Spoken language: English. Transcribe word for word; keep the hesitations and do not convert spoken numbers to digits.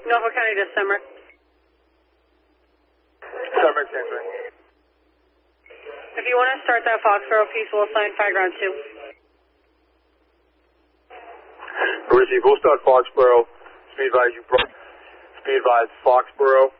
Norfolk County to Summer. Summer, Denver. If you want to start that Foxborough piece, we'll assign fire ground two. Receive, we'll start Foxborough. Speed advise you, speed advise Foxborough.